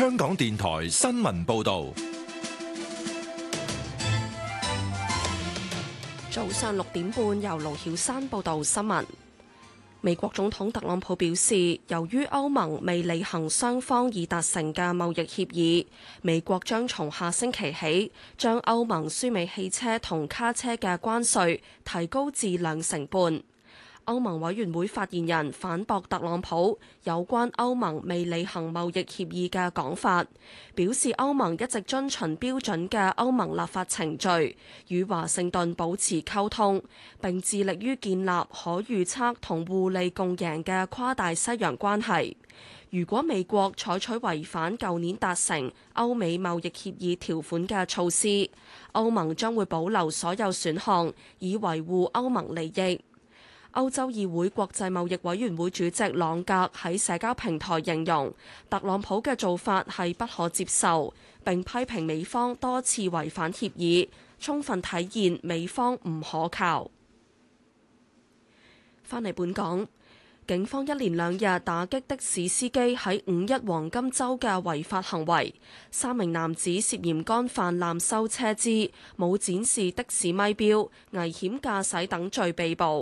香港電台新聞報道。 早上6點半，由盧曉珊報道新聞。美國總統特朗普表示，由於歐盟未履行雙方已達成嘅貿易協議，美國將從下星期起將歐盟輸美汽車同卡車嘅關稅提高至2.5%。歐盟委員會發言人反駁特朗普有關歐盟未履行貿易協議嘅講法，表示歐盟一直遵循標準嘅歐盟立法程序，與華盛頓保持溝通，並致力於建立可預測同互利共贏嘅跨大西洋關係。如果美國採取違反舊年達成歐美貿易協議條款嘅措施，歐盟將會保留所有選項，以維護歐盟利益。歐洲議會國際貿易委員會主席朗格喺社交平台形容特朗普嘅做法係不可接受，並批評美方多次違反協議，充分體現美方唔可靠。返嚟本港，警方一連2日打擊的士司機喺5·1黃金週嘅違法行為，3名男子涉嫌干犯濫收車資、冇展示的士咪標、危險駕駛等罪被捕。